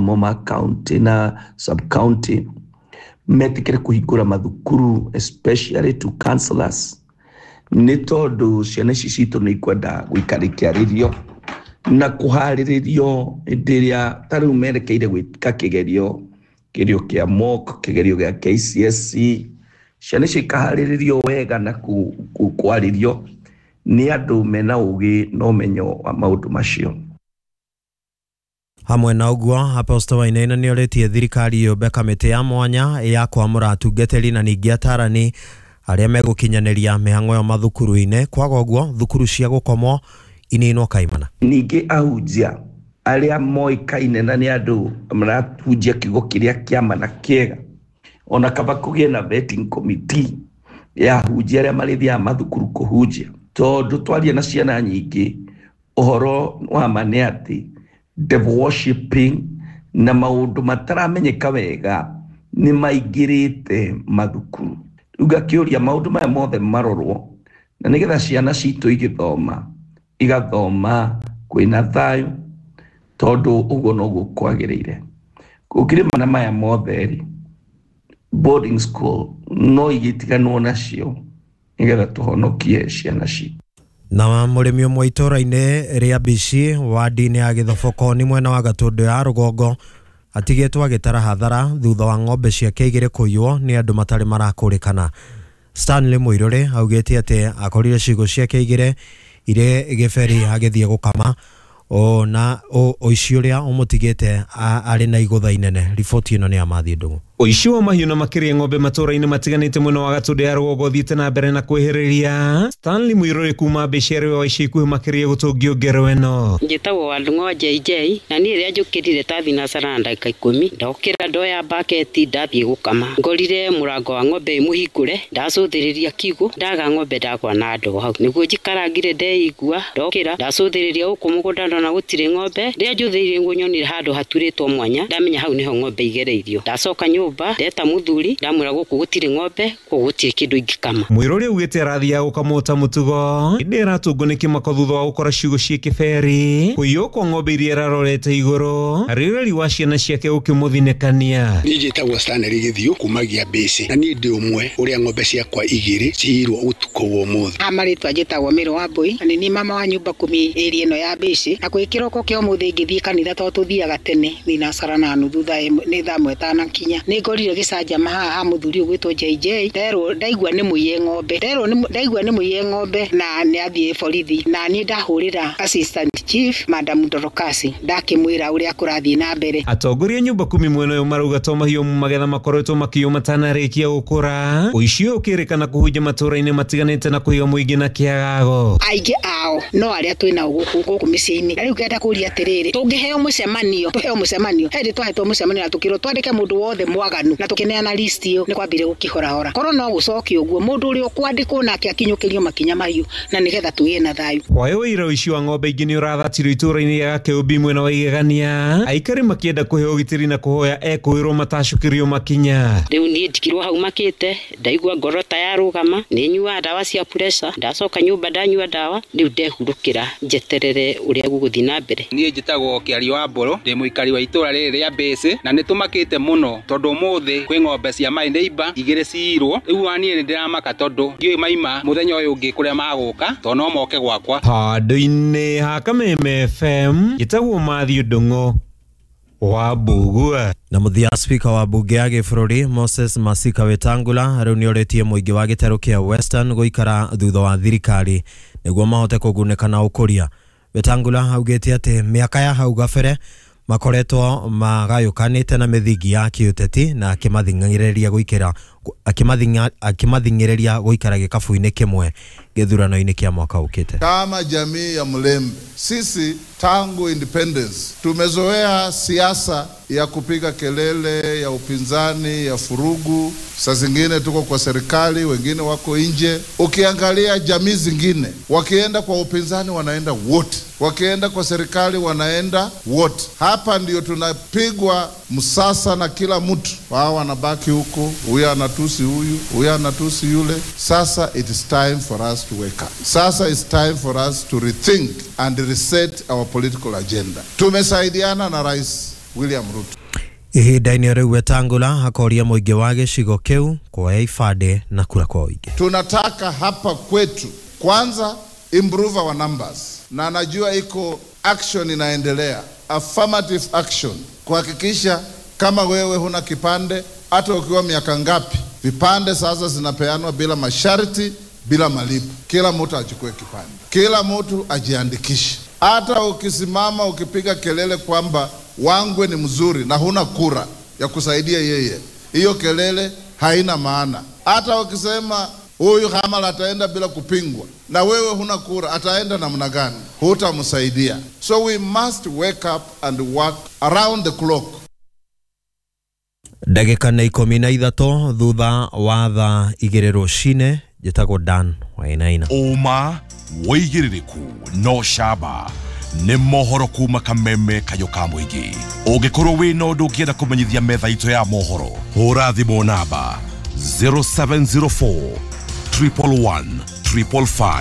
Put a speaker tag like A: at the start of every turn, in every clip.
A: mathomo ma county na sub county metikire kuhingura mathukuru especially to counselors ni tondu ciana cicitũ nĩ ikwenda gũikarĩkĩarĩrio na kuharĩrĩrio ndiria tariu merekeire gwĩka kĩgerio kĩa mock kĩgerio gĩa KCSE ciana cikaharĩrĩrio wega na kwarĩrio ni andũ mena ũgĩ na ũmenyo wa maũndũ macio.
B: Hamwe na uguo Apostle Wainaina nĩ orĩtie thirikari yũmbe kamĩtĩ ya mwanya ya kwamũra atungatĩri na ningĩ atarani arĩa megũkinyanĩria mĩhang'o ya mathukuru-inĩ. Kwaga ũguo thukuru cia gũkomwo ininwo kaimana.
A: Ningĩ ahunjia arĩa moĩkaine na nĩ andũ marahunjia kiugo kĩrĩa kĩama na kĩega, ona kaba kũgĩe na vetting committee ya ahunjia arĩa marĩthiaga mathukuru kũhunjia, tondũ twaria na ciana nyingĩ ũhoro wa ma nĩ atĩ devil worshiping na maũndũ mataramenyeka wega nĩ maingĩrĩte mathukuru. Ngakĩũria maũndũ maya mothe marorwo na nĩgetha ciana citũ igathoma kwĩna thayũ, tondũ ũguo noguo kwagĩrĩire. Gũkĩrĩmana maya mothe boarding school no igĩtiganwo nacio nĩgetha tũhonokie ciana citũ.
B: Na mũrĩmi ũmwe itũra-inĩ rĩa Bici wadi-inĩ ya Gĩthoboko nĩ mwena wa Gatũndũ ya rũgongo atigĩtwo agĩtara hathara thutha wa ng'ombe ciake igĩrĩ kũiywo nĩ andũ matarĩ marakũrĩkana. Stanley Mũirũrĩ augĩte atĩ akorire ciugũ ciake igĩrĩ irĩ gĩberi agĩthiĩ gũkama na ũici ũrĩa ũmũtigĩte arĩ na igũtha inene. Riboti ĩno nĩ ya Mathi Ndung'u.
C: Ũici wa mahiũ na makĩria ng'ombe matũra-inĩ matiganĩte mwena wa Gatũndũ ya rũgongo thiĩte na mbere na kwĩhĩrĩria. Stanley Mũirũrĩ kuma Bici wa ica ikuhĩ makĩria gũtũngio ngero ĩno.
D: Njĩtagwo Wandung'u JJ na niĩ rĩrĩa njũkĩrire ta thinacara ndagĩka 10 ndokĩra ndoya baketi ndathiĩ gũkama, ngorire mũrango wa ng'ombe mũhingũre, ndacũthĩrĩria kiugũ ndaga ng'ombe ndagwa na ndoo hau, nĩguo njikarangire ndeigua ndokĩra ndacũthĩrĩria gũkũ mũgũnda ndona gũtirĩ ng'ombe, rĩrĩa njũthĩrĩirie nyonire handũ haturĩtwo mwanya ndamenya hau nĩho ng'ombe igereirio. Ndacoka nyũmba ndeta mũthuri ndamwĩra gũkũ gũtirĩ ng'ombe, koguo gũtirĩ kĩndũ ingĩkama.
C: Mũirũrĩ augĩte arathiaga gũkamũta mũtugo ĩndĩ aratũngwo nĩ kĩmako thutha wa gũkora ciugũ ciĩ kĩberi, kũiywo kwa ng'ombe iria ararorete igũrũ, rĩrĩ wa ciana ciake gũkĩmũthinĩkania.
E: Niĩ njĩtagwo Stanley Gĩthiũ kumagia Bici na niĩ ndĩ ũmwe ũrĩa ng'ombe ciakwa igĩrĩ cihirwo ũtukũ wa ũmũthĩ.
F: Amarĩtwa njĩtagwo Mĩrũ wa Mbũi na nĩ mama wa nyũmba 10 ĩrĩa ĩno ya Bici, na kwĩ kĩroko kĩa ũmũthĩ ngĩthiĩ kanitha tondũ tũthiaga tene thinacara na nuthu nĩ thaa 1 itanakinya, nĩ ngorire gĩcanjama haha mũthuri ũgwĩtwo JJ nderwo ndaigua nĩ mũiye ng'ombe, ndaigua nĩ mũiye ng'ombe na nĩ athiĩ borithi, na niĩ ndahũrĩra assistant chief Madam Dorokasi ndakĩmwĩra ũrĩa kũrathiĩ na mbere.
C: Atongoria nyũmba 10 mwena ũyũ marauga to mahiũ magetha makoretwo makĩiywo matanarĩkia gũkũra, ũici ũyũ ũkĩrĩkana kũhunja matũra-inĩ matiganĩte na kũiga mũingĩ na kĩagago.
F: Aingĩ ao no arĩa twĩna gũkũ mĩciĩ-inĩ, rĩu ngenda kũria atĩrĩrĩ, tũngĩheo mũcemanio hĩndĩ twahetwo mũcemanio na tũkĩrwo twandĩke mũndũ wothe mwaganu na tũkĩneana list ĩyo, nĩ kwambire gũkĩhorahora. Korwo no gũcokio ũguo mũndũ ũrĩa ũkwandĩkwo nake akinyũkĩrio makinya mahiũ na nĩgetha tũgĩe na thayũ.
C: Wayo wĩra ũici wa ng'ombe ingĩ nĩ ũrathatirwo itũra-inĩ rĩa Gakĩũmbi mwena wa igegania, aikari makĩenda kũheo ũgitĩri na kũhoya ekũĩrwo matacũkĩrio makinya.
D: Rĩu niĩ ndikirwo hau makĩte, ndaigua ngoro ta yarũgama, nĩ nyua ndawa cia pressure, ndacoka nyũmba ndanyua ndawa, rĩu ndehurũkĩra njeterere ũrĩa gũgũthiĩ na mbere.
G: Niĩ njĩtagwo Kĩari wa Mbũrũ, ndĩ mũikari wa itũra rĩrĩ rĩa Bici na nĩ tũmakĩte mũno tondũ ũmũthĩ kwĩ ng'ombe cia my neighbor igĩrĩ ciirwo. Rĩu waniĩ nĩ ndĩramaka tondũ ndiũĩ maima mũthenya ũyũ ũngĩ kũrĩa magũka tondũ no moke gwakwa.
C: Handũ-inĩ ha Kameme FM gĩtagwo Mathi Ndung'u wa Mbugua.
B: Na mũthia speaker wa bunge ya gĩbũrũri Moses Masika Wetangula rĩu nĩ orĩtie mũingĩ wa gĩtarũ kĩa Western gũikara thutha wa thirikari nĩguo mahote kũgunĩka na ũkũria. Wetangula augĩte atĩ mĩaka ya hau gabere makoretwo magayũkanĩte na mĩthingi ya kĩũteti na akĩmathing'ĩrĩria gũikara gĩkabu-inĩ kĩmwe gĩthurano-inĩ kĩa mwaka ũkĩte.
H: Kama jamii ya Mlembe, sisi tangu independence tumezoea siasa ya kupiga kelele, ya upinzani, ya furugu. Saa zingine tuko kwa serikali, wengine wako nje. Ukiangalia jamii zingine, wakienda kwa upinzani wanaenda wote, wakienda kwa serikali wanaenda wote. Hapa ndio tunapigwa msasa na kila mtu. Wao wanabaki huko, huyu anatusi huyu anatusi yule. Sasa it is time for us to wake up. Sasa it's time for us to rethink and reset our political agenda. Tumesaidiana na Rais William Ruto.
B: Ihinda-inĩ rĩu Wetangula akoria mũingĩ wa gĩcigo kĩu kuoya ibandĩ na kura kwa ũingĩ.
H: Tunataka hapa kwetu kwanza improve our numbers, na najua iko action inaendelea, affirmative action, kuhakikisha kama wewe huna kipande, hata ukiwa miaka ngapi, vipande sasa zinapeanwa bila masharti, bila malipo. Kila mtu achukue kipande, kila mtu ajiandikishe. Hata ukisimama ukipiga kelele kwamba Wangwe ni mzuri na huna kura ya kusaidia yeye, hiyo kelele haina maana. Hata ukisema huyu Hamala ataenda bila kupingwa na wewe huna kura, ataenda namna gani? Hutamsaidia. So we must wake up and work around the clock.
B: Ndagĩka nĩ 13 thutha wa thaa 2 rũcinĩ. Njĩtagwo Dan Wainaina.
I: Uma wĩigĩrĩrĩku no camba nĩ mohoro kuma Kameme Kayũ ka Mũingĩ. Ũngĩkorwo wĩna ũndũ ũngĩenda kũmenyithia metha itũ ya mohoro, hũra thimũ namba 0704 111 555.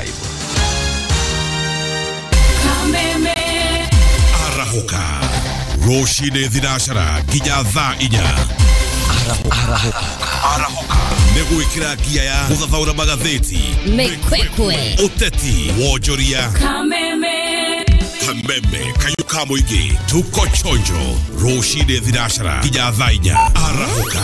J: Kameme
I: Arahuka rũcinĩ thinacara nginya thaa 4. Arahuka nĩgwĩkĩra ngia ya gũthathaũra magathĩti,
J: Mĩkwekwe,
I: ũteti, wonjoria. Kameme Kayũ ka Mũingĩ, tuko chonjo rũcinĩ thinacara nginya thaa 4. Arahuka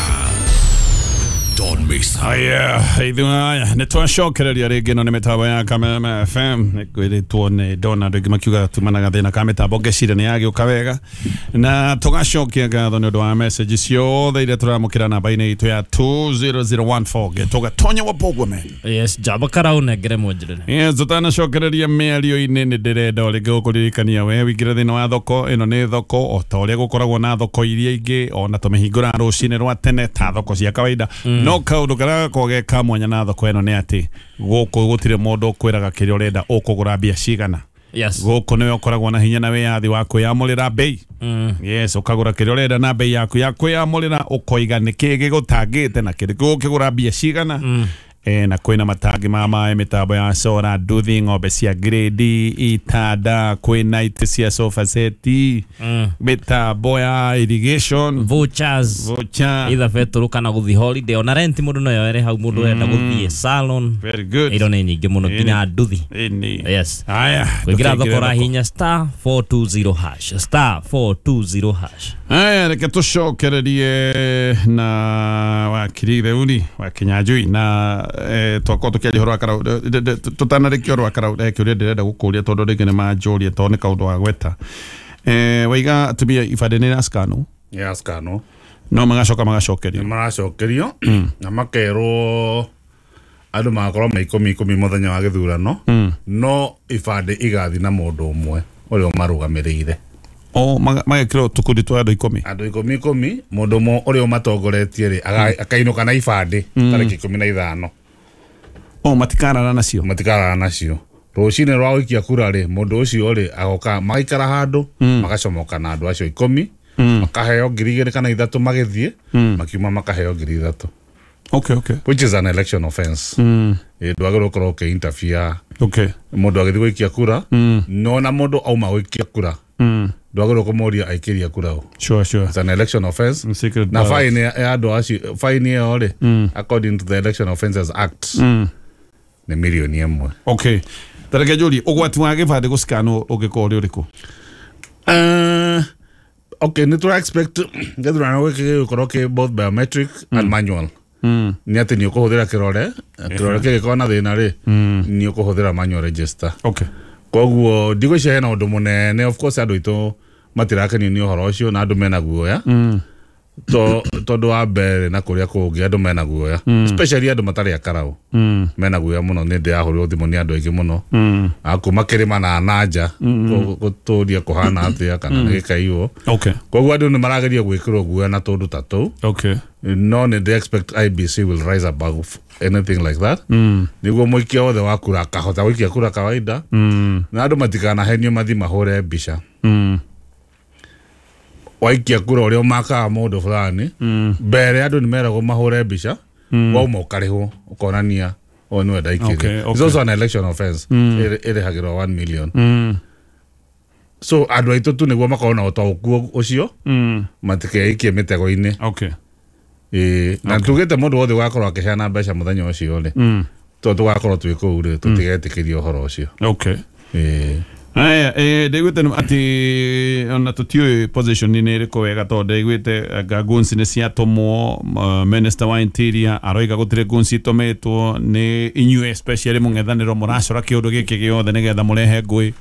I: Don Mason.
K: Aya, ithuaya nitwacokereria ringi no ni mitambo ya Kameme FM. Nĩkwĩrĩtwo nĩ Dona andũ makiuga tumanaga thĩna ka mitambo ngecira nĩ yagĩũka wega, na tũgacokia ngatho nĩ ũndũ wa message ciothe iria tũramũkĩra namba-inĩ itũ ya 20014 tũgatonya wapogwo men.
L: Yes, jaba karau negere mwonjirĩre.
K: Yes, tũtanacokereria mĩario-inĩ nĩ ndĩrenda ũrĩngĩ gũkũririkania we wĩingĩre thĩinĩ wa thoko ĩno. Nĩ thoko o ta ũrĩa gũkoragwo na thoko iria ingĩ, ona tũmĩhingũra rũcinĩ rwa tene ta thoko cia kawaida. No kaundu karako geka mwanya na thoko eno ni ati gũkũ gũtirĩ mũndũ ũkwĩraga kĩrĩa ũrenda ũkũgũra mbia cigana.
L: Yes.
K: Gũkũ nĩwe ũkoragwo na hinya na wĩyathi wa kwĩyamũrĩra bei. Yes, ũkagũra kĩrĩa ũrenda na bei yaku ya kwĩyamũrĩra, ũkoiga nĩkĩ gĩgũtangĩte na kĩrĩkũ ũkĩgũra mbia cigana. Na kwĩna matangi ma maĩ, mitambo ya solar, nduthi, ng'ombe cia grade, itanda, kwĩna itĩ cia sofa set, mitambo ya irrigation,
L: vouchers, either veturu kana gũthi holiday, ona rent mũndũ no yoere hau mũndũ enda gũthiĩ salon.
K: Very good.
L: Indo nĩ nyingĩ mũno nginya nduthi. Yes.
K: Aya,
L: kũingĩra thoko ra hinya *420 hash, *420 hash.
K: Aya, reke tũcokererie na wakiri Theuni wa Kinyanjui na twako tukiaria horo akarau tutanarĩkia horo akarau kĩũria ndĩrenda gũkũria tondũ rĩngĩ nĩ manjũria tondũ nĩ kaũndũ wa gweta. Waiga atumia ibandĩ nĩ na skano?
M: Ya skano.
K: No magacokerio.
M: Maracokerio na makerwo andũ magakorwo me 10 mũthenya wa gĩthurano, no ibandĩ igathi na mũndũ ũmwe ũrĩa marũgamĩrĩire.
K: Magekĩrwo tũkundi twa andũ 10.
M: Andũ 10, mũndũ ũmwe ũrĩa matongoretie rĩ akainũka na ibandĩ tarĩki 15.
K: Matikarara nacio.
M: Rũcinĩ rwa gũikia kura rĩ mũndũ ũcio rĩ agoka magaikara handũ magacomoka na andũ acio 10 makaheo 2,000 kana 3 magĩthiĩ makiuma makaheo 3,000.
K: Okay.
M: Which is an election offense. Ndwagĩrĩirwo gũkorwo ũkĩ-interfere.
K: Okay.
M: Mũndũ agĩthiĩ gũikia kura, no na mũndũ auma gũikia kura, ndwagĩrĩirwo kũmũria aikĩria kura o.
K: Sure.
M: It's an election offense. Na fine ya andũ acio, fine ĩyo rĩ according to the Election Offences Act nĩ milioni 1.
K: Okay. Tareke njũrie ũgwati wa gĩbandĩ gũskanwo ũngĩkorwo ũrĩ ũrĩkũ?
M: Okay, nĩ tũra expect gĩthurano gĩkĩ gĩkorwo kĩ both biometric and manual. Nĩ atĩ nĩ ũkũhũthĩra kĩrore kĩngĩkorwo na thĩna rĩ nĩ ũkũhũthĩra manual register.
K: Okay.
M: Koguo ndigwĩciria hena ũndũ mũnene. Of course andũ aitũ matirakenio nĩ ũhoro ũcio na andũ mena guoya. Tondũ wa mbere na kũrĩa kũngĩ andũ mena guoya, especially andũ matarĩ akaraũ mena guoya mũno. Nĩ ndĩ yahũrĩrwo thimũ nĩ andũ aingĩ mũno akuma kĩrĩma na nanja gũtũria kũhana atĩa kana nĩ gĩkaiywo.
K: Okay.
M: Koguo andũ nĩ marageria gwĩkĩrwo guoya na tondũ ta tũu.
K: Okay.
M: No nĩ ndĩ expect IBC will rise above anything like that. Nĩguo mũikia wothe wa kura akahota gũikia kura kawaida na andũ matikanahenio mathi mahũre mbica. Waikia kura ũrĩa makaga mũndũ fulani mbere andũ nĩ meragwo mahũre mbica wauma ũkarĩhwo ũkonania o nĩwe ndaikĩrie. It's also an election offense. Ĩrĩhagĩrwo 1 million. so andå aitå tu nä guo makorwo na åtaåkuo å cio matikeikie mä tego-inä na tugä te må ndå wothe gakorwo akä heana mbeca må thenya å cio rä to tå gakorwo twä kå u rä tå tigetä kä ria å horo å cio
K: aya ndägwite ati ona tutiå position-inä ä rä kå wega tondå ndägwite gunsi nä ciatåmwo minister wa interior aroiga gå tirä gunsi itåmĩtwo nä inyuä especially må ng'ethanä må racora kä å ndå gä kä gä othe nä getha må rehe ngũĩ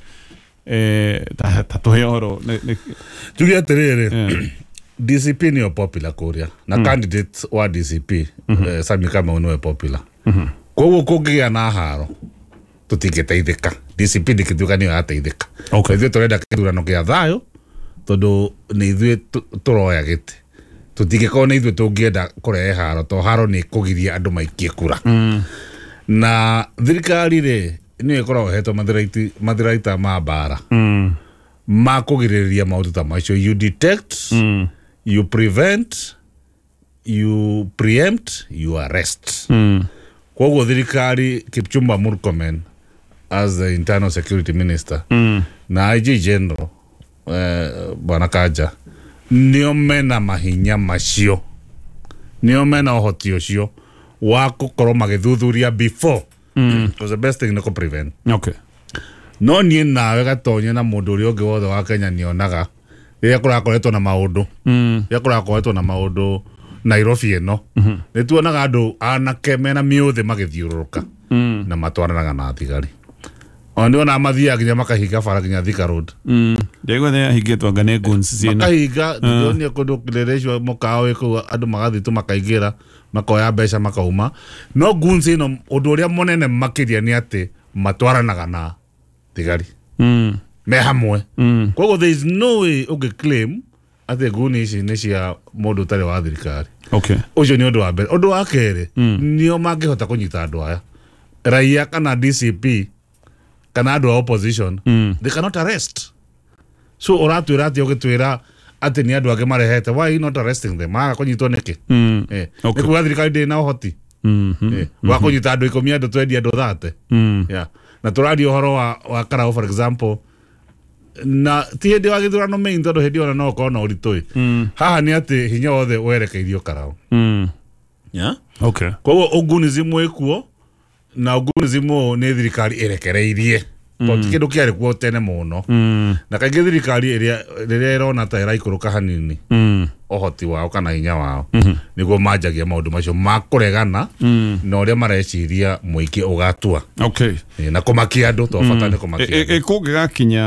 K: ta tå he horo
M: tuge atä rä rä DCP nä o popular kå rä a na candidate wa DCP Sami Kamau nä we popular koguo kå ngä gä a na haro tå tingä teithä ka DCP ndä kä tuä ka nä yo yateithä ka ithuä tå renda kä thurano kä a thayå tondå nä ithuä tå roya gä tä tå tingä korwo nä ithuä tå ngä enda kå rehe haro to haro nä kå giria andå maikie kura na thirikari rä nä ä koragwo hetwo mathiraita ma mbara ma kå gä rä rĩria maå ndå ta macio you detect you prevent you preempt you arrest koguo thirikari Kipchumba Murkomen as the internal security minister na IG general bwana Kanja nio mena mahinya macio nio mena ũhoti ũcio wa gũkorwo magĩthuthuria before because the best thing nĩ kũ prevent no niĩ nawe gatonye na mũndũ ũrĩa ũngĩ wothe wa Kenya nĩonaga rĩrĩa kũrakoretwo na maũndũ rĩrĩa kũrakoretwo na maũndũ Nairobi ĩno nĩ tuonaga andũ anake mena mĩũthĩ magĩthiũrũrũka na matwaranaga na thigari oni ona mathiaga nginya makahinga bara nginya Thika Road
K: ndĩgwethe ahingĩtwo anga nĩ guns ciene
M: makahinga ndĩronia kũndũ kĩrĩrĩcio mũkawa kũu andũ magathitũ makaingĩra makoya mbeca makauma no guns ĩno ũndũ ũrĩa mũnene makĩria nĩ atĩ matwaranaga na thigari me hamwe koguo there is no way ũngĩclaim atĩ nguni ici nĩ cia mũndũ ũtarĩ wa thirikari ũcio nĩ ũndũ wa mbere ũndũ wa kerĩ nĩo mangĩhota kũnyita andũ aya raia kana DCP kana andũ a opposition they cannot arrest so ũratwĩra atĩ ũgĩtwĩra atĩ nĩ andũ angĩ marehete why are you not arresting them maga kũnyitwo nĩkĩ nĩ kuga thirikari ndĩrĩ na ũhoti wa kũnyita andũ 10 andũ 20 andũ 30 na tũraria ũhoro wa Karau for example na ti hĩndĩ wa gĩthurano main tondũ hĩndĩ ona no ũkorwo na ũritũ haha nĩ atĩ hinya wothe werekeirio Karau koguo ũgunism wĩkuo na ũgunism nĩ thirikari ĩrekereirie tondũ kĩndũ kĩarĩ kuo tene mũno na kaingĩ thirikari rĩrĩa ĩrona ta ĩraikũrũka hanini ũhoti wao kana hinya wao nĩguo manjagia maũndũ macio ma kũregana na ũrĩa mareciria mũingĩ ũgatua na kũmakia andũ to bata nĩ kũmakia
K: kũngĩgakinya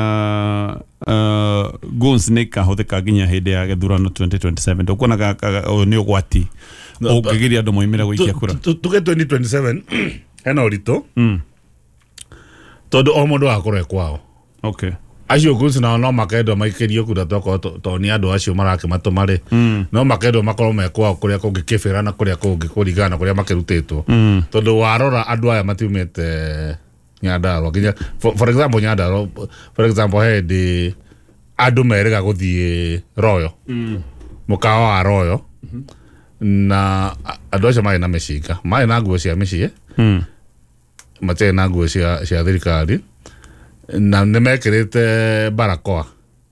K: guns nĩ kahũthĩka nginya hĩndĩ ya gĩthurano 2027 ndũkuonaga nĩ ũgwati ũngĩgiria andũ moimĩre gũikia kura
M: tuge 2027 hena ũritũ tondũ o mũndũ akorwo kwao acio guns nao no makendwo maikĩrio kura toko to nĩ andũ acio marakĩmatũma rĩ no makendwo makorwo me kwao kũrĩa kũngĩ kĩbĩra na kũrĩa kũngĩ kũringana na kũrĩa makĩrutĩtwo tondũ warora andũ aya matiumĩte Nyandarua nginya for example Nyandarua for example hĩndĩ andũ merĩga gũthiĩ Royo mũkawa wa Royo na andũ acio marĩ na mĩcinga marĩ na nguo cia mĩciĩ matirĩ na nguo cia thirikari na nĩ mekĩrĩte barakoa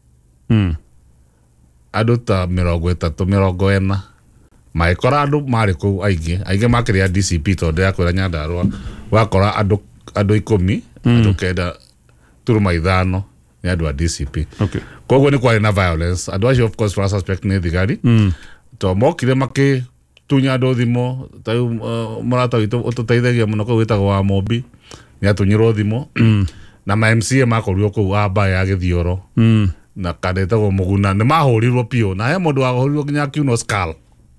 M: andũ ta 30-40 magĩkora andũ marĩ kũu aingĩ makĩrĩa DCP tondũ ya kwĩra Nyandarua wakora andũ 10 andũ 9 turuma 5 nĩ andũ a DCP koguo nĩ kwarĩ na violence andũ acio of course suspect nĩ thigari to mokire makĩtunya andũ thimo tayu mũrata witũ ũtũteithagia mũno kũu wĩtagwo wa Mombi nĩ atunyirwo thimo na ma MCA makorirwo kũu amba ya gĩthioro na kadetagwo Mũguna nĩ mahũrirwo piũ na he mũndũ wahũrirwo nginya kiuno skull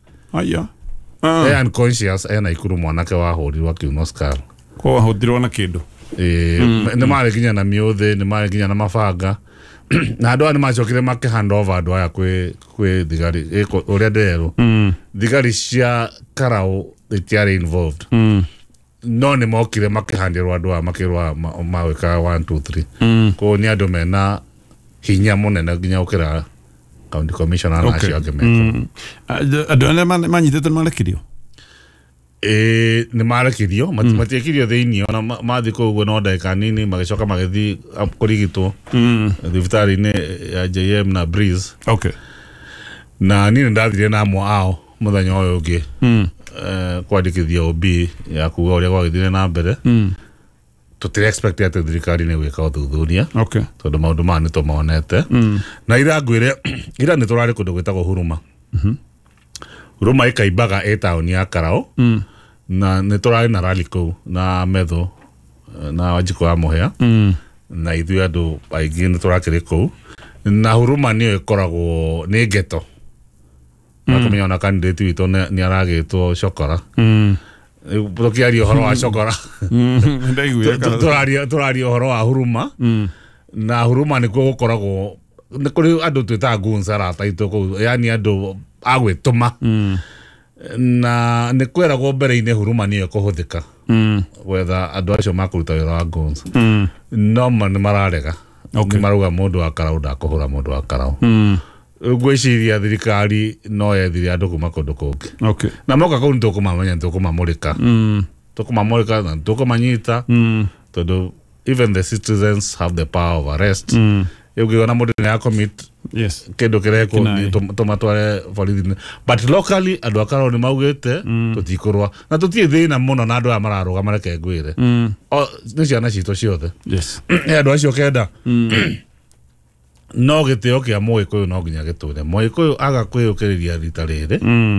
M: unconscious ena ikuru mwanake wahũrirwo kiuno skull
K: ko wahũthirwo na kĩndũ
M: nĩ marĩ nginya na mĩũthĩ nĩ marĩ nginya na mabanga na andũ aya nĩ macokire makĩhand over andũ aya kwĩ thigari ũrĩa ndĩrerwo thigari cia Karau itiarĩ involved no nĩ mokire makĩhandĩrwo andũ aya makĩrwo mawĩkaga 1 2 3 koguo nĩ andũ mena hinya mũnene nginya gũkĩra county commissioner na acio angĩ meko
K: andũ arĩa manyitĩtwo nĩ marekirio
M: nĩ marekirio matiekĩrio thĩinĩ ona mathiĩ kũu no ndagĩka nini magĩcoka magĩthiĩ kũrigitwo thibitarĩ-inĩ ya JM na Breeze na niĩ nĩndathire na amwe ao mũthenya ũyũ ũngĩ kwandĩkithia OB ya kuga ũrĩa gwagĩthire na mbere tũtire expect atĩ thirikari nĩ gwĩka ũthuthuria tondũ maũndũ maya nĩ tũmonete na ira nĩ tũrarĩ kũndũ gwĩtagwo Huruma Huruma ĩkaimbaga taũni ya Karao na nĩ tũrarĩ na rally kũu na Metho na Wanjikũ wa Mũhĩa na ithuĩ andũ aingĩ nĩ tũrakĩrĩ kũu na Huruma nĩyo ĩkoragwo nĩ geto nakamenya ona candidate witũ nĩ aragĩtwo Cokora tũkĩaria ũhoro wa Cokora tũraria ũhoro wa Huruma na Huruma nĩkuo gũkoragwo nĩ kũrĩ andũ twĩtaga goons arata aitũ kũu yani andũ agwĩtũma na nĩ kweragwo mbere-inĩ Huruma nĩyo kũhũthĩka wetha andũ acio makũruta wĩra wa goons no nĩ mararega nĩ marauga mũndũ wa Karau ndakũhũra mũndũ wa Karau ngwĩciria thirikari no yethire andũ kuma kũndũ kũngĩ na moka kũu nĩ tũkũmamenya tũkũmamũrĩka na tũkũmanyita tondũ even the citizens have the power of arrest ũngĩona mũndũ nĩ commit kĩndũ kĩrekwo tũmatware borithi but locally andũ a Karau nĩ maugĩte tũtikũrũa na tũtirĩ thĩna mũno na andũ aya mararũga mareke ngwĩre nĩ ciana citũ ciothe andũ acio kenda no gĩtĩo kĩa Mũgĩkũyũ no nginya gĩtũre Mũgĩkũyũ aga kwĩyũkĩrĩria rita rĩrĩ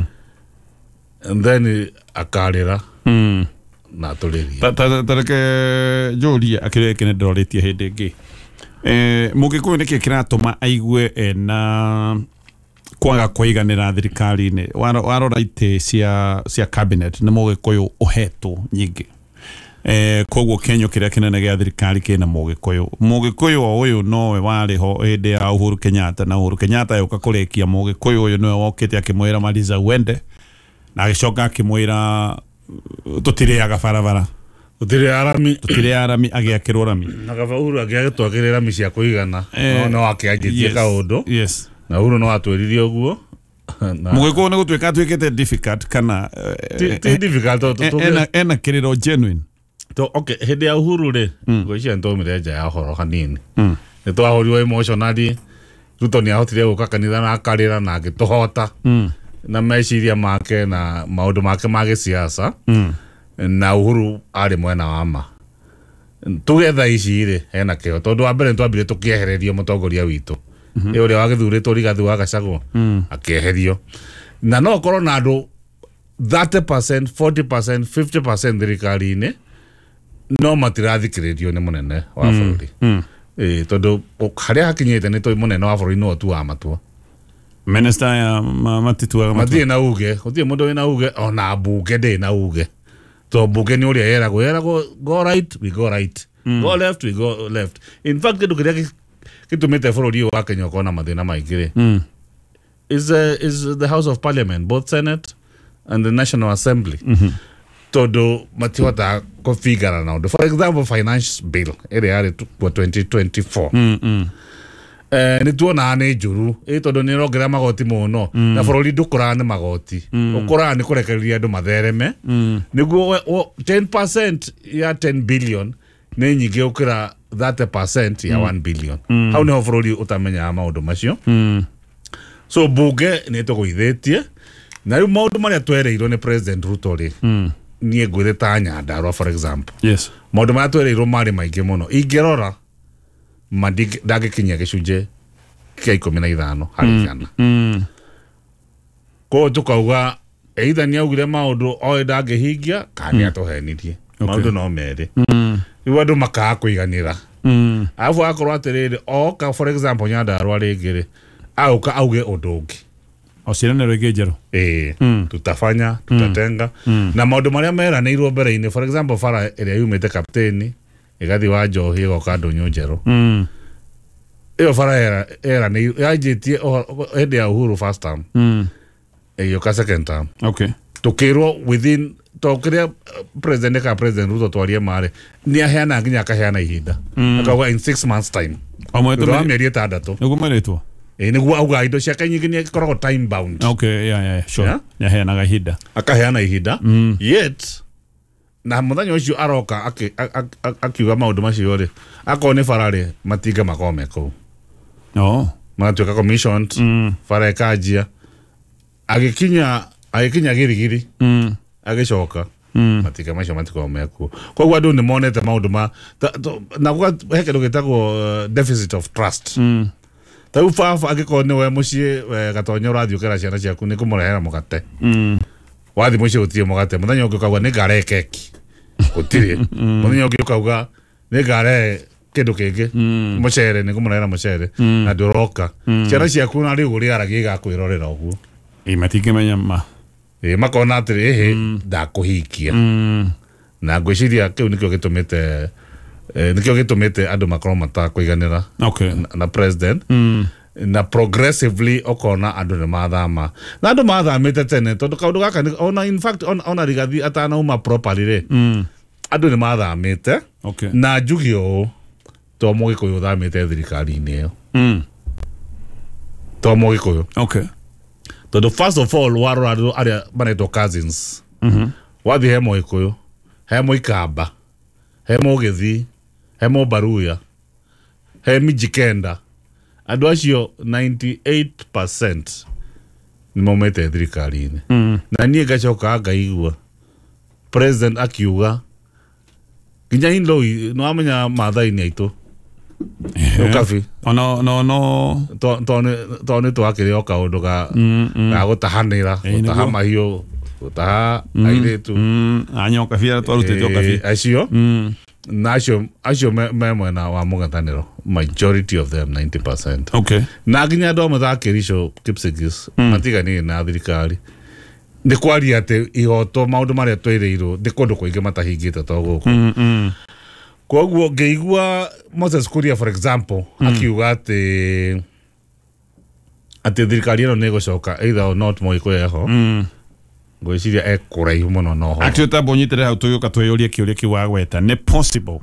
M: and then akarĩra na tũrĩria
K: tareke njũrie akĩrĩ kĩnĩ ndorĩtie hĩndĩ ĩngĩ Mũgĩkũyũ nĩkĩ kĩratũma aigue na kwaga kũiganĩra thirikari-inĩ warora itĩ cia cabinet nĩ Mũgĩkũyũ ũhetwo nyingĩ koguo Kenya kĩrĩa kĩnene gĩa thirikari kĩna Mũgĩkũyũ o ũyũ nowe warĩ ho hĩndĩ ya Uhuru Kenyatta na Uhuru Kenyatta yoka kũrĩkia Mũgĩkũyũ ũyũ nĩwe wokĩte akĩmwĩra maliza uende na agĩcoka akĩmwĩra tũtirĩaga barabara tũtirĩ arami agĩakĩrwo rami
M: na kaba Uhuru agĩagĩtwakĩrĩra rami cia kũigana no akĩanjĩtie kaũndũ na Uhuru no atwĩririe ũguo
K: Mũgĩkũyũ nĩ gũtuĩka atuĩkĩte difficult kana
M: ti difficult
K: ena kĩrĩro genuine
M: hĩndĩ ya Uhuru rĩ ngwĩciria nĩtwaumire nja ya ũhoro hanini nĩ twahorirwo emotionally Ruto nĩ ahotire gũka kanitha na akarĩra na agĩtũhota na meciria make na maũndũ make ma gĩsiasa na Uhuru arĩ mwena wa ma tugetha ici rĩ hena kĩo tondũ wa mbere nĩtwambire tũkĩehererio mũtongoria witũ ũrĩa wagĩthurĩtwo Rigathĩ wa Gachagua akĩeherio na no korwo na andũ 30% 40% 50% thirikari-inĩ no matirathikĩrĩrio nĩ mũnene wa bũrũri tondũ harĩa hakinyĩte nĩ tũĩ mũnene wa bũrũri no ũtuaga matua
K: minister ya matituaga matua
M: matirĩ na uge gũtirĩ mũndũ wĩna uge ona mbunge ndĩ na uge to mbunge nĩ ũrĩa yeragwo go right we go right go left we go left in fact kĩndũ kĩrĩa gĩtũmĩte bũrũri ũyũ wa Kenya ũkorwo na mathĩna maingĩ rĩ is the House of Parliament both Senate and the National Assembly tondũ matihotaga kũbigana na ũndũ for example finance bill ĩrĩa yarĩ 2024 nĩ tuonaga nĩ njũru tondũ nĩ ĩrongerera magoti mũno na bũrũri ndũkũraga nĩ magoti ũkũraga nĩ kũrekereria andũ mathereme nĩguo 10% ya 10 billion nĩ nyingĩ gũkĩra 30% ya 1 billion hau nĩho bũrũri ũtamenyaga maũndũ macio so mbunge nĩ tũgũithĩtie na rĩu maũndũ marĩa twereirwo nĩ President Ruto rĩ niĩ ngwĩre ta Nyandarua for example maũndũ marĩa twereirwo marĩ maingĩ mũno ingĩrora ndangĩkinyia gĩcunjĩ kĩa 15 harĩ 100 koguo tũkauga either nĩ augire maũndũ oĩ ndangĩhingia kana nĩ atũhenirie maũndũ no merĩ rĩu andũ makaga kũiganĩra arabu akorwo atĩrĩrĩ oka for example Nyandarua rĩngĩ rĩ auka auge ũndũ ũngĩ
K: ciĩranĩro ingĩ njerũ
M: tutafanya tutatenga na maũndũ marĩa meranĩirwo mbere-inĩ for example bara ĩrĩa yumĩte kapteni ĩgathiĩ wa Njohi ĩgoka Ndũnyũ njerũ ĩyo bara eranĩirwo yanjĩtie hĩndĩ ya Uhuru first term ĩgĩũka second term tũkĩrwo within tokĩrĩa president Ruto twarie marĩ nĩ aheana nginya akaheana ihinda akauga in 6 months time thutha wa mĩeri 6
K: nĩguo marĩtwo
M: niguo auga indo ciake nyingi ni ikoragwo time bound.
K: Okay, yeah, sure. Yaheanaga ihinda.
M: Akaheana ihinda. Yet na muthenya ucio aroka akiuga maundu macio ri akone farare matinga makome ko.
K: No.
M: Matuika commissioned fara ekajia agikinya girigiri agicoka matinga macio matikome ko. Koguo andu ni monete maundu ma na heke ndugitagwo deficit of trust. Tau fafa agikone we mucie gatonya urathio kera ciana ciaku ni kumurehera mugate. Wathi mucie utie mugate muthenya ukauga ni ngare keki. Gutire. Muthenya ukauga ni ngare kindu kingi mucere ni kumurehera mucere na ndoroka. Ciana ciaku na riu uri aragi gakwirorera uguo.
K: Matingimenya ma.
M: Makona atiri ndakuhikia. Na ngwiciria kiu nikio gitumite andu makorwo matakwiganira na president na progressively okona andu ni mathama na andu mathamite tene tondu kaundu gaka ona in fact ona Rigathi atana uma properly re andu ni mathamite na njugio to Mugikuyu thamite thirikari-ini iyo to Mugikuyu tondu first of all warora andu aria maretwo cousins wathi he Mugikuyu he Muikamba he Mugithi he Mubaruya he Mijikenda andu acio 98% ni maumete thirikari-ini na nie ngacoka ngaigua president akiuga nginya inlo no amenya mathai-ini aitu ukafi no to twakire o kaundu ga gutahanira gutaha mahiu gutaha airetu
K: anyoka fia twarutite okafi
M: acio na acio me mwena wa mugathaniro majority of them 90%. Na nginya ndo mathakirisho Kipsigis matigani na thirikari ni kwaria ati ihoto maundu maria twereirwo ndi kundu kuingi matahingite to guku. Koguo ngeigua Moses Kuria for example akiuga ati thirikari ino ni gucoka either or not Mugikuyu eho ngwiciria ekuraihu muno no ho
K: atuta bonyitire hau tuyuka tweyurie kiuria kiwagweta ni possible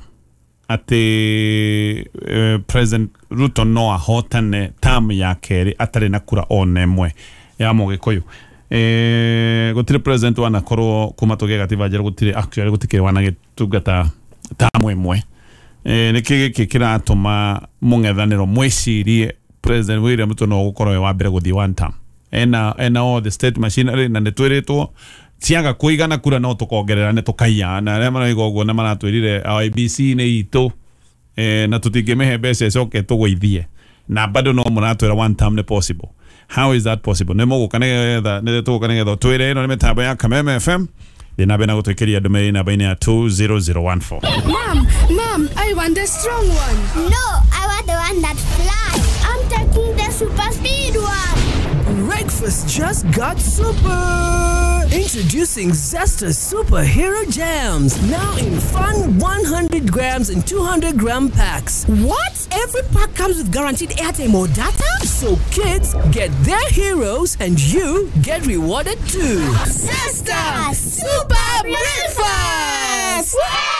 K: ati President Ruto no ahotane term ya keri atari na kura onemwe ya Mugikuyu gutire president wana korwo kuma tuge gativa jero gutire actually gutikire wana gitugata term imwe niki kiratuma mungethaniro mwicirie President William Ruto no gukorwo wa mbere guthi one term ena all the state machinery na netwiritwo ciaga kuigana kura no tukongerera ne tukaiya na rema no igogo na maratwirire IBC ni itu na tutingimehe mbeca coke tugoithie na bado no muratwira one term ne possible. How is that possible? Ne mugo kanega ne tugokanega twire no ne metaba ya Kameme FM dina bena gutwekeria dume na baina ya 20014.
J: Mom, I want the strong one.
N: No, I want the one that flies. I'm taking the super speed one.
O: Breakfast just got super! Introducing Zesta Superhero Jams. Now in fun 100 grams and 200 gram packs.
J: What? Every pack comes with guaranteed airtime or data?
O: So kids get their heroes and you get rewarded too.
J: Zesta Super Breakfast!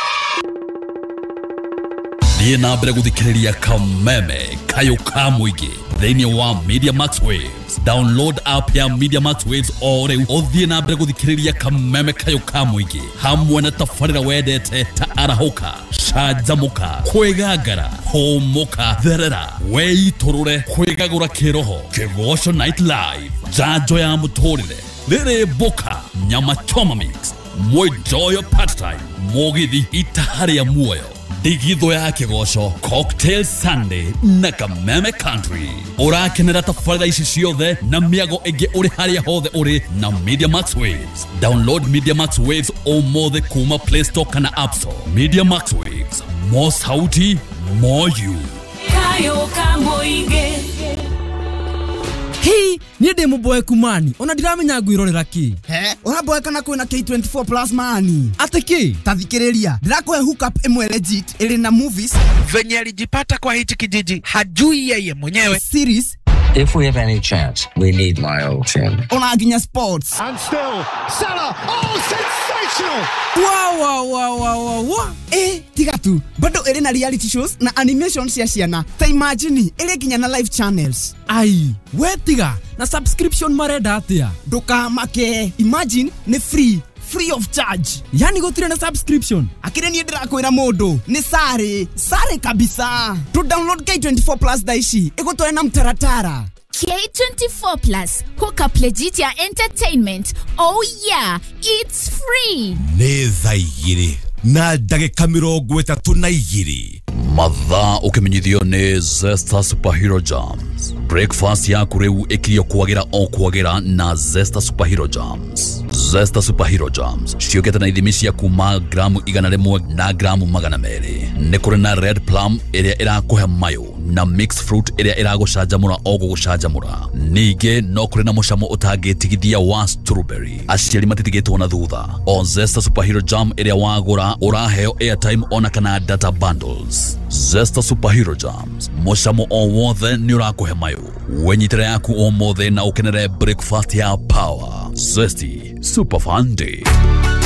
P: Thiĩ na mbere gũthikĩrĩria Kameme kayo ka mũingĩ thĩinĩ wa Media Max Waves. Download app ya Media Max Waves o rĩu ũthiĩ na mbere gũthikĩrĩria Kameme kayo ka mũingĩ hamwe na tabarĩra wendete ta arahũka, canjamũka, kwĩgangara, hũmũka, therera, weitũrũre, kwĩgagũra kĩroho, Kĩgoco Night Live, njanjo ya mũtũrĩre, rĩrĩmbũka, nyama choma mix, Mwĩjoyo part time, mũgithi itaharĩa muoyo, digitho ya Kĩgoco, Cocktail Sunday na Kameme Country. Ũrakenera tabarĩra ici ciothe na mĩago ĩngĩ ũrĩ harĩa hothe ũrĩ na Media Max Waves. Download Media Max Waves ũmũthĩ kuma Play Store kana App Store. Media Max Waves, more sauti, more you.
J: Kayo ka mũingĩ.
O: Hii ni demo boy kumani. Ona ndiramenya ngwirorera ki.
Q: He, uraboeka na kwina K24 Plus mani.
O: Ate ki?
Q: Tathikiriria. Ndirakuhe hookup imwe legit ili na movies.
R: Venye alijipata kwa hichi kijiji hajui yeye mwenyewe.
Q: Series
R: If we have any chance, we need Lyle Chin.
Q: Onaginya Sports.
S: And still, Salah. Oh, sensational!
Q: Wow. Tiga tu. Bado na reality shows na animations ya ciana. Ta imagine ginya na live channels.
T: Ai, we tiga na subscription marenda atia.
Q: Doka make. Imagine ni free of charge.
T: Yani gotire na subscription.
Q: Akire ni ndirakwira mundu ni sare kabisa. To download K24 Plus daishi igotware na mtaratara.
U: K24 Plus, hook up legit ya entertainment. Oh yeah, it's free.
V: Nĩ thaa igĩrĩ na ndagĩka 32
P: mathaa ũkĩmenyithio nĩ Zesta Superhero Jams. Breakfast yaku rĩu ĩkirio kwagĩra na Zesta Superhero Jams. Zesta Superhero Jams ciũkĩte na ithimi cia kuma gramu 100 na gramu 200. Nĩ kũrĩ na red plum ĩrĩa ĩrakũhe mayo na mixed fruit ĩrĩa ĩragũcanjamũra o gũgũcanjamũra. Ningĩ no kũrĩ na mũcamo ũtangĩtigithia wa strawberry. Aciari matitigĩtwo na thutha. O Zesta Superhero Jam ĩrĩa wagũra ũraheo airtime ona kana data bundles. Zesta Superhero Jams, mũcamo o wothe nĩ ũrakũhe mayo. Wenyitĩre yaku o mothe na ũkenere breakfast ya power. Zesty Super Fun Day.